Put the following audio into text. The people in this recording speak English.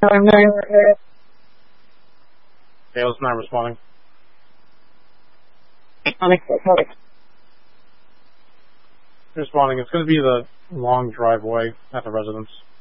Dale's not responding. Responding. It's going to be the long driveway at the residence.